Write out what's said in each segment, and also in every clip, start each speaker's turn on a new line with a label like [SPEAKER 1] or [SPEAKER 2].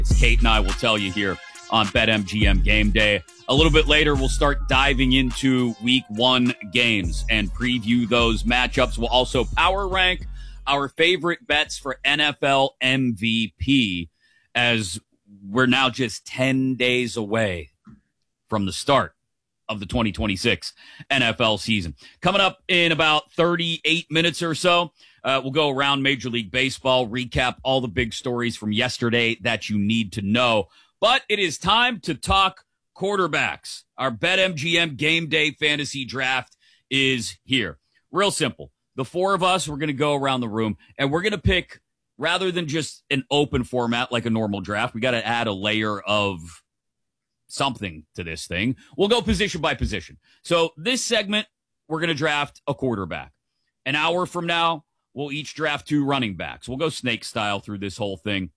[SPEAKER 1] Kate and I will tell you here on BetMGM Game Day. A little bit later, we'll start diving into Week 1 games and preview those matchups. We'll also power rank our favorite bets for NFL MVP as we're now just 10 days away from the start of the 2026 NFL season. Coming up in about 38 minutes or so, we'll go around Major League Baseball, recap all the big stories from yesterday that you need to know. But it is time to talk quarterbacks. Our BetMGM Game Day Fantasy Draft is here. Real simple. The four of us, we're going to go around the room, and we're going to pick, rather than just an open format like a normal draft, we got to add a layer of something to this thing. We'll go position by position. So this segment, we're going to draft a quarterback. An hour from now, we'll each draft 2 running backs. We'll go snake style through this whole thing.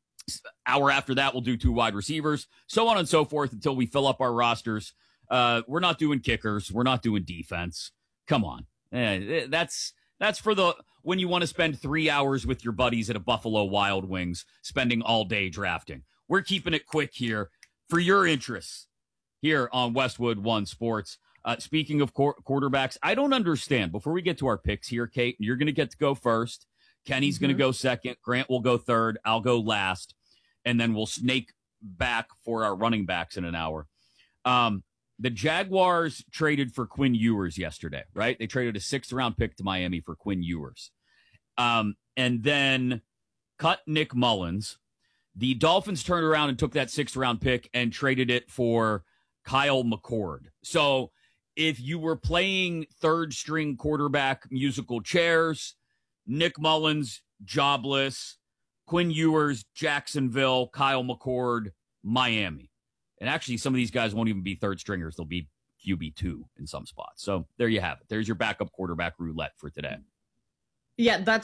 [SPEAKER 1] Hour after that, we'll do 2 wide receivers, so on and so forth until we fill up our rosters. We're not doing kickers. We're not doing defense. Come on. That's for the when you want to spend 3 hours with your buddies at a Buffalo Wild Wings, spending all day drafting. We're keeping it quick here for your interests here on Westwood One Sports. Speaking of quarterbacks, I don't understand. Before we get to our picks here, Kate, you're going to get to go first. Kenny's going to go second. Grant will go third. I'll go last. And then we'll snake back for our running backs in an hour. The Jaguars traded for Quinn Ewers yesterday, right? They traded a 6th-round pick to Miami for Quinn Ewers. And then cut Nick Mullins. The Dolphins turned around and took that 6th-round pick and traded it for Kyle McCord. So if you were playing third-string quarterback musical chairs, Nick Mullins, jobless, Quinn Ewers, Jacksonville, Kyle McCord, Miami. And actually, some of these guys won't even be third stringers. They'll be QB2 in some spots. So there you have it. There's your backup quarterback roulette for today.
[SPEAKER 2] Yeah, that's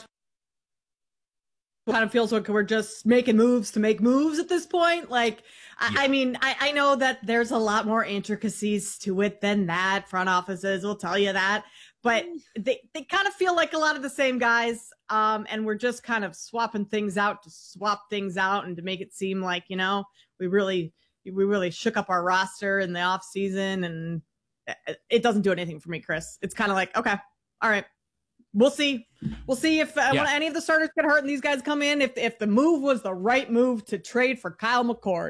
[SPEAKER 2] kind of feels like we're just making moves to make moves at this point. Like, I mean, I know that there's a lot more intricacies to it than that. Front offices will tell you that. But they kind of feel like a lot of the same guys. And we're just kind of swapping things out to swap things out and to make it seem like, you know, we really shook up our roster in the off season, and it doesn't do anything for me, Chris. It's kind of like, okay, all right, we'll see. We'll see if when any of the starters get hurt and these guys come in, if the move was the right move to trade for Kyle McCord.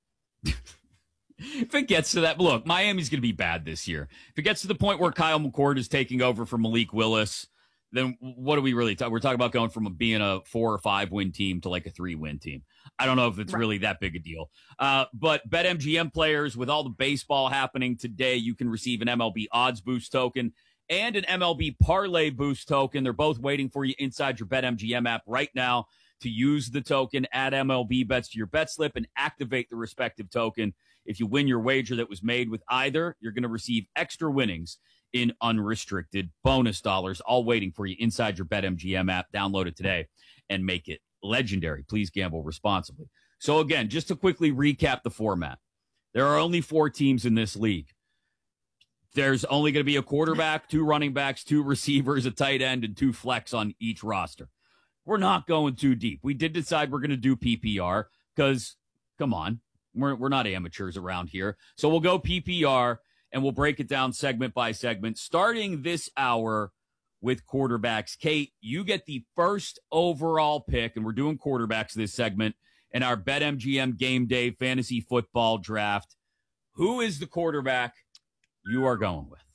[SPEAKER 1] If it gets to that, look, Miami's going to be bad this year. If it gets to the point where Kyle McCord is taking over for Malik Willis, then what are we really talking? We're talking about going from being a 4 or 5 win team to like a 3-win team. I don't know if it's really that big a deal. But BetMGM players, with all the baseball happening today, you can receive an MLB odds boost token and an MLB parlay boost token. They're both waiting for you inside your BetMGM app right now to use the token, add MLB bets to your bet slip, and activate the respective token. If you win your wager that was made with either, you're going to receive extra winnings in unrestricted bonus dollars, all waiting for you inside your BetMGM app. Download it today and make it legendary. Please gamble responsibly. So again, just to quickly recap the format, there are only 4 teams in this league. There's only going to be a quarterback, 2 running backs, 2 receivers, a tight end, and 2 flex on each roster. We're not going too deep. We did decide we're going to do PPR because, come on, we're not amateurs around here. So we'll go PPR, and we'll break it down segment by segment, starting this hour with quarterbacks. Kate, you get the first overall pick, and we're doing quarterbacks this segment in our BetMGM Game Day Fantasy Football Draft. Who is the quarterback you are going with?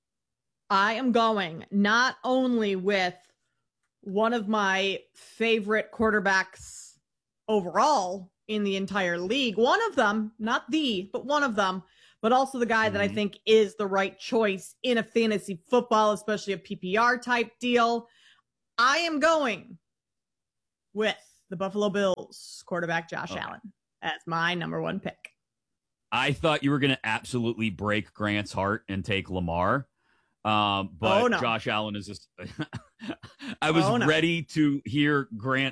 [SPEAKER 2] I am going not only with one of my favorite quarterbacks overall in the entire league, one of them, not the, but one of them, but also the guy that I think is the right choice in a fantasy football, especially a PPR type deal. I am going with the Buffalo Bills quarterback Josh Allen as my number 1 pick.
[SPEAKER 1] I thought you were going to absolutely break Grant's heart and take Lamar. But Josh Allen is just I was ready to hear Grant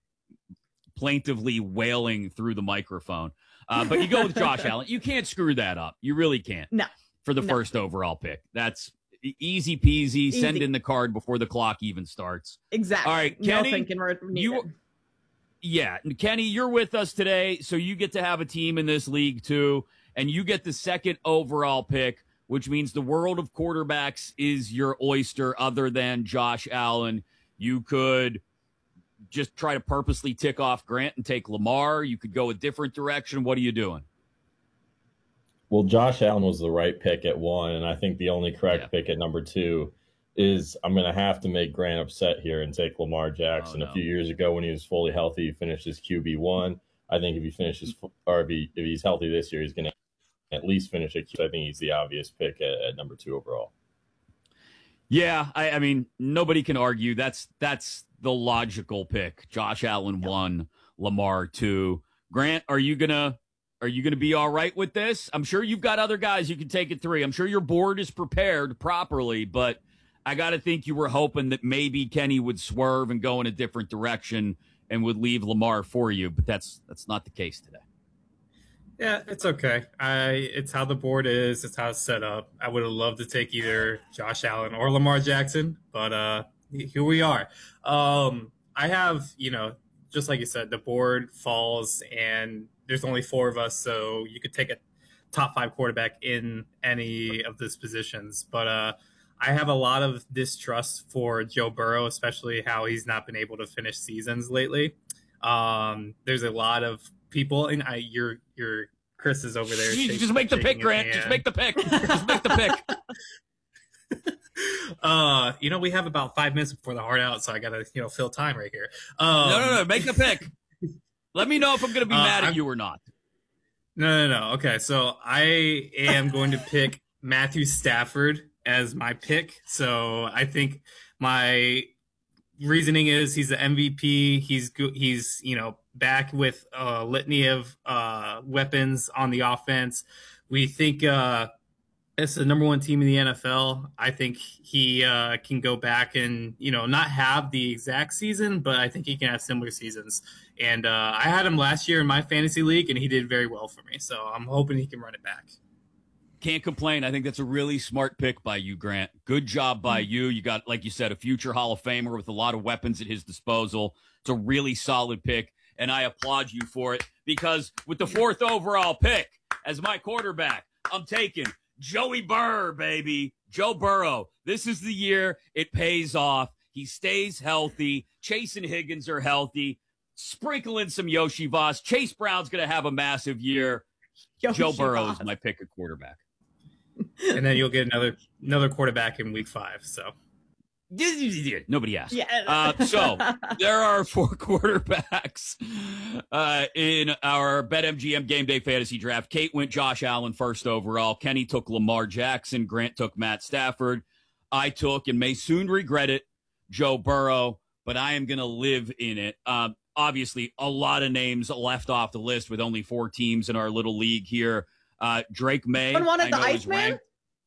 [SPEAKER 1] plaintively wailing through the microphone. But you go with Josh Allen. You can't screw that up. You really can't.
[SPEAKER 2] No.
[SPEAKER 1] For the first overall pick. That's easy peasy. Easy. Send in the card before the clock even starts.
[SPEAKER 2] Exactly.
[SPEAKER 1] All right, Kenny,
[SPEAKER 2] no thinking
[SPEAKER 1] Yeah, Kenny, you're with us today, so you get to have a team in this league too, and you get the second overall pick, which means the world of quarterbacks is your oyster other than Josh Allen. You could just try to purposely tick off Grant and take Lamar. You could go a different direction. What are you doing?
[SPEAKER 3] Well, Josh Allen was the right pick at 1, and I think the only correct pick at number 2 is I'm going to have to make Grant upset here and take Lamar Jackson. A few years ago when he was fully healthy, he finished as QB1. I think if he finishes, or if he's healthy this year, he's going to at least finish at QB. I think he's the obvious pick at number 2 overall.
[SPEAKER 1] Yeah, I mean, nobody can argue. That's the logical pick. Josh Allen 1, Lamar 2. Grant, are you gonna be all right with this? I'm sure you've got other guys you can take at 3. I'm sure your board is prepared properly, but I got to think you were hoping that maybe Kenny would swerve and go in a different direction and would leave Lamar for you, but that's not the case today.
[SPEAKER 4] Yeah, it's okay. It's how the board is. It's how it's set up. I would have loved to take either Josh Allen or Lamar Jackson, but here we are. I have, just like you said, the board falls and there's only 4 of us, so you could take a top 5 quarterback in any of these positions. But I have a lot of distrust for Joe Burrow, especially how he's not been able to finish seasons lately. There's a lot of people, and your Chris is over there.
[SPEAKER 1] Just make the pick, Grant. Just make the pick. Just make the pick.
[SPEAKER 4] We have about 5 minutes before the hard out, so I gotta, fill time right here.
[SPEAKER 1] No. Make the pick. Let me know if I'm gonna be mad at you or not.
[SPEAKER 4] No. Okay, so I am going to pick Matthew Stafford as my pick. So I think my reasoning is he's the MVP. He's back with a litany of weapons on the offense. We think it's the number 1 team in the NFL. I think he can go back and not have the exact season, but I think he can have similar seasons. And I had him last year in my fantasy league, and he did very well for me. So I'm hoping he can run it back.
[SPEAKER 1] Can't complain. I think that's a really smart pick by you, Grant. Good job by you. You got, like you said, a future Hall of Famer with a lot of weapons at his disposal. It's a really solid pick, and I applaud you for it because with the 4th overall pick as my quarterback, I'm taking Joey Burr, baby. Joe Burrow. This is the year it pays off. He stays healthy. Chase and Higgins are healthy. Sprinkle in some Yoshi Voss. Chase Brown's going to have a massive year. Joe Burrow is my pick at quarterback.
[SPEAKER 4] And then you'll get another quarterback in week 5. So
[SPEAKER 1] nobody asked.
[SPEAKER 2] Yeah.
[SPEAKER 1] So there are 4 quarterbacks in our BetMGM Game Day Fantasy Draft. Kate went Josh Allen 1st overall. Kenny took Lamar Jackson. Grant took Matt Stafford. I took, and may soon regret it, Joe Burrow, but I am going to live in it. Obviously, a lot of names left off the list with only 4 teams in our little league here. Drake May.
[SPEAKER 2] One of the Iceman?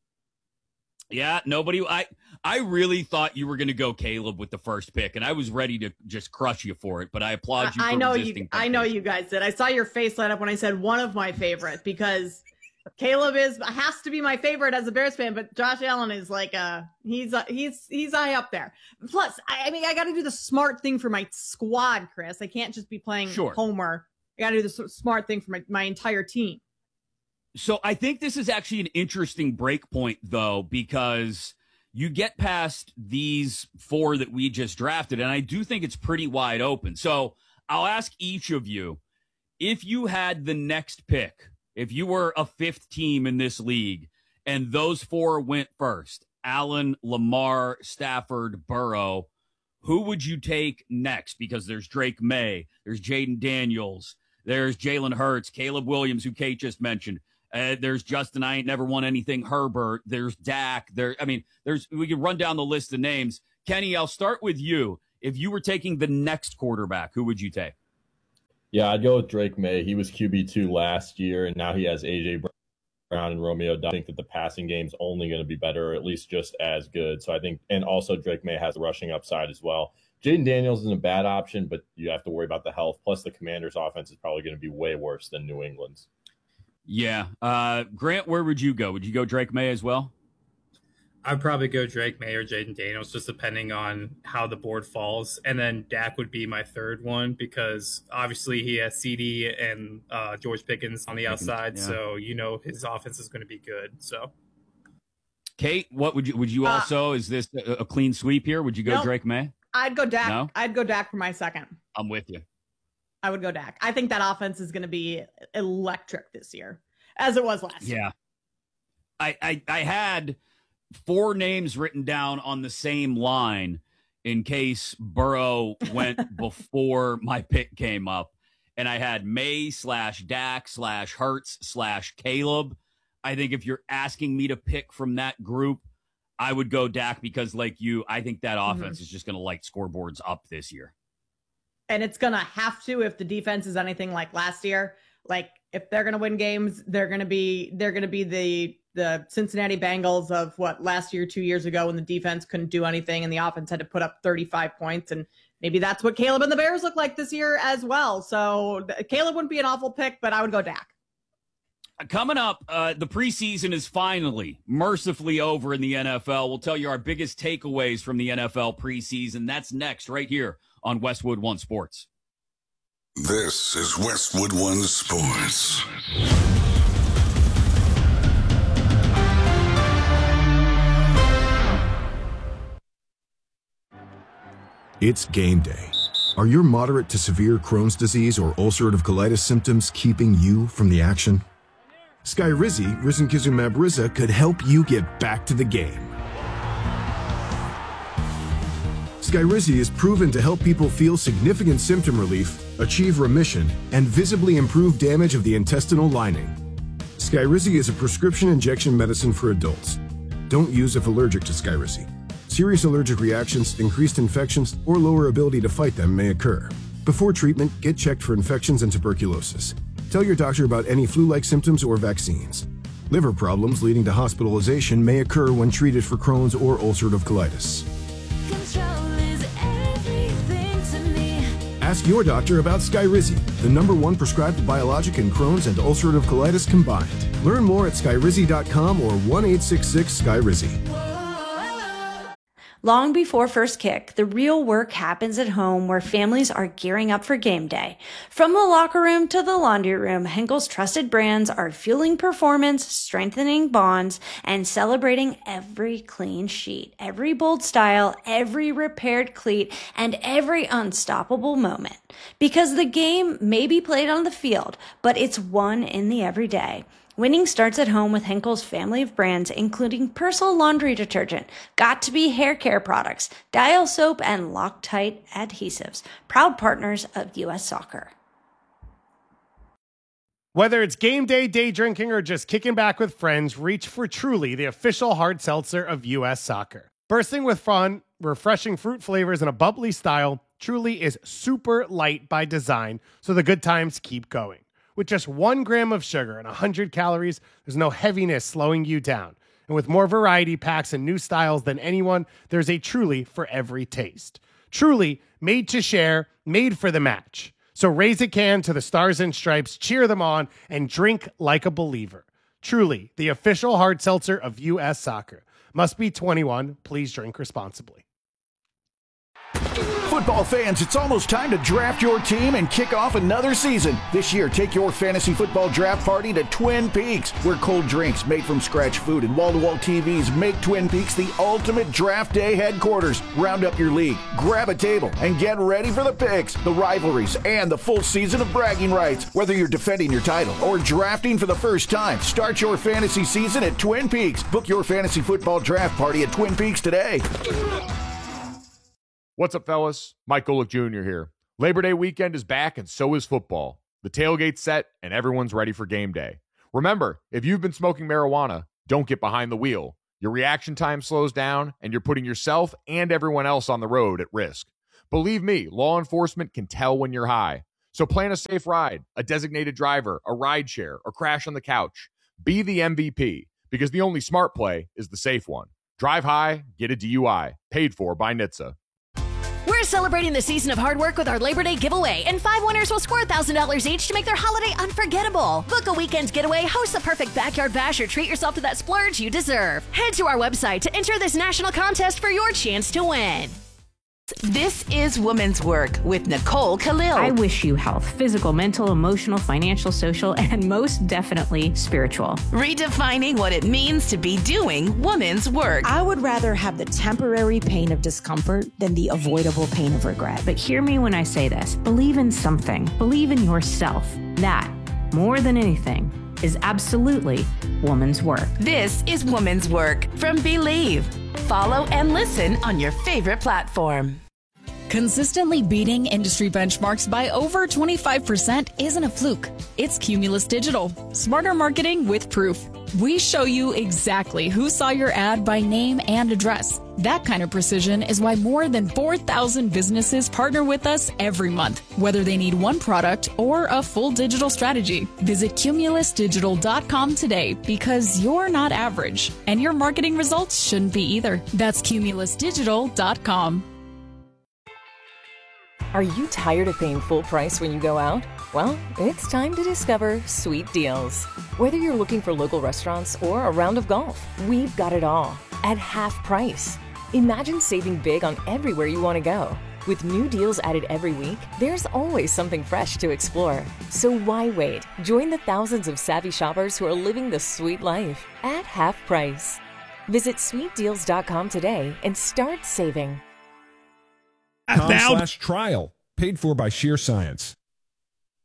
[SPEAKER 1] Yeah, nobody. I really thought you were going to go Caleb with the first pick, and I was ready to just crush you for it. But I applaud you.
[SPEAKER 2] I know you guys did. I saw your face light up when I said one of my favorite because Caleb has to be my favorite as a Bears fan. But Josh Allen is like he's high up there. Plus, I got to do the smart thing for my squad, Chris. I can't just be playing Homer. I got to do the smart thing for my entire team.
[SPEAKER 1] So I think this is actually an interesting break point, though, because you get past these 4 that we just drafted, and I do think it's pretty wide open. So I'll ask each of you, if you had the next pick, if you were a 5th team in this league, and those 4 went first, Allen, Lamar, Stafford, Burrow, who would you take next? Because there's Drake May, there's Jaden Daniels, there's Jalen Hurts, Caleb Williams, who Kate just mentioned. There's Justin, I ain't never won anything, Herbert. There's Dak. We can run down the list of names. Kenny, I'll start with you. If you were taking the next quarterback, who would you take?
[SPEAKER 3] Yeah, I'd go with Drake May. He was QB2 last year, and now he has A.J. Brown and Romeo Doubs. I think that the passing game's only going to be better, or at least just as good. So I think, and also Drake May has a rushing upside as well. Jaden Daniels isn't a bad option, but you have to worry about the health. Plus, the Commanders' offense is probably going to be way worse than New England's.
[SPEAKER 1] Yeah. Grant, where would you go? Would you go Drake May as well?
[SPEAKER 4] I'd probably go Drake May or Jaden Daniels, just depending on how the board falls. And then Dak would be my third one because obviously he has CD and George Pickens on the outside, so his offense is going to be good. So,
[SPEAKER 1] Kate, what would you also? Is this a clean sweep here? Would you go Drake May?
[SPEAKER 2] I'd go Dak.
[SPEAKER 1] No?
[SPEAKER 2] I'd go Dak for my second.
[SPEAKER 1] I'm with you.
[SPEAKER 2] I would go Dak. I think that offense is going to be electric this year, as it was last year.
[SPEAKER 1] Yeah, I had 4 names written down on the same line in case Burrow went before my pick came up. And I had May / Dak / Hurts / Caleb. I think if you're asking me to pick from that group, I would go Dak because, like you, I think that offense is just going to light scoreboards up this year.
[SPEAKER 2] And it's going to have to if the defense is anything like last year. Like, if they're going to win games, they're going to be the Cincinnati Bengals of last year, 2 years ago, when the defense couldn't do anything and the offense had to put up 35 points. And maybe that's what Caleb and the Bears look like this year as well. So Caleb wouldn't be an awful pick, but I would go Dak.
[SPEAKER 1] Coming up, the preseason is finally mercifully over in the NFL. We'll tell you our biggest takeaways from the NFL preseason. That's next right here on Westwood One Sports.
[SPEAKER 5] This is Westwood One Sports.
[SPEAKER 6] It's game day. Are your moderate to severe Crohn's disease or ulcerative colitis symptoms keeping you from the action? Skyrizi, risankizumab Riza, could help you get back to the game. Skyrizi is proven to help people feel significant symptom relief, achieve remission, and visibly improve damage of the intestinal lining. Skyrizi is a prescription injection medicine for adults. Don't use if allergic to Skyrizi. Serious allergic reactions, increased infections, or lower ability to fight them may occur. Before treatment, get checked for infections and tuberculosis. Tell your doctor about any flu-like symptoms or vaccines. Liver problems leading to hospitalization may occur when treated for Crohn's or ulcerative colitis. Ask your doctor about Skyrizi, the #1 prescribed biologic in Crohn's and ulcerative colitis combined. Learn more at skyrizi.com or 1-866-SKYRIZI.
[SPEAKER 7] Long before first kick, the real work happens at home where families are gearing up for game day. From the locker room to the laundry room, Henkel's trusted brands are fueling performance, strengthening bonds, and celebrating every clean sheet, every bold style, every repaired cleat, and every unstoppable moment. Because the game may be played on the field, but it's won in the everyday. Winning starts at home with Henkel's family of brands, including Persil laundry detergent, Got2b hair care products, Dial soap, and Loctite adhesives. Proud partners of U.S. Soccer.
[SPEAKER 8] Whether it's game day, day drinking, or just kicking back with friends, reach for Truly, the official hard seltzer of U.S. Soccer. Bursting with fun, refreshing fruit flavors, and a bubbly style, Truly is super light by design, so the good times keep going. With just 1 gram of sugar and 100 calories, there's no heaviness slowing you down. And with more variety packs and new styles than anyone, there's a Truly for every taste. Truly, made to share, made for the match. So raise a can to the Stars and Stripes, cheer them on, and drink like a believer. Truly, the official hard seltzer of U.S. Soccer. Must be 21. Please drink responsibly.
[SPEAKER 9] Football fans, it's almost time to draft your team and kick off another season. This year, take your fantasy football draft party to Twin Peaks, where cold drinks, made from scratch food, and wall-to-wall TVs make Twin Peaks the ultimate draft day headquarters. Round up your league, grab a table, and get ready for the picks, the rivalries, and the full season of bragging rights. Whether you're defending your title or drafting for the first time, start your fantasy season at Twin Peaks. Book your fantasy football draft party at Twin Peaks today.
[SPEAKER 10] What's up, fellas? Mike Golick Jr. here. Labor Day weekend is back, and so is football. The tailgate's set, and everyone's ready for game day. Remember, if you've been smoking marijuana, don't get behind the wheel. Your reaction time slows down, and you're putting yourself and everyone else on the road at risk. Believe me, law enforcement can tell when you're high. So plan a safe ride, a designated driver, a ride share, or crash on the couch. Be the MVP, because the only smart play is the safe one. Drive high, get a DUI. Paid for by NHTSA.
[SPEAKER 11] We're celebrating the season of hard work with our Labor Day giveaway, and 5 winners will score $1,000 each to make their holiday unforgettable. Book a weekend getaway, host the perfect backyard bash, or treat yourself to that splurge you deserve. Head to our website to enter this national contest for your chance to win.
[SPEAKER 12] This is Women's Work with Nicole Khalil.
[SPEAKER 13] I wish you health, physical, mental, emotional, financial, social, and most definitely spiritual.
[SPEAKER 12] Redefining what it means to be doing women's work.
[SPEAKER 14] I would rather have the temporary pain of discomfort than the avoidable pain of regret.
[SPEAKER 13] But hear me when I say this. Believe in something. Believe in yourself. That, more than anything, is absolutely woman's work.
[SPEAKER 12] This is Woman's Work from Believe. Follow and listen on your favorite platform.
[SPEAKER 15] Consistently beating industry benchmarks by over 25% isn't a fluke. It's Cumulus Digital. Smarter marketing with proof. We show you exactly who saw your ad by name and address. That kind of precision is why more than 4,000 businesses partner with us every month, whether they need one product or a full digital strategy. Visit cumulusdigital.com today because you're not average, and your marketing results shouldn't be either. That's cumulusdigital.com.
[SPEAKER 16] Are you tired of paying full price when you go out? Well, it's time to discover Sweet Deals. Whether you're looking for local restaurants or a round of golf, we've got it all at half price. Imagine saving big on everywhere you want to go. With new deals added every week, there's always something fresh to explore. So why wait? Join the thousands of savvy shoppers who are living the sweet life at half price. Visit sweetdeals.com today and start saving.
[SPEAKER 17] /trial, paid for by Sheer Science.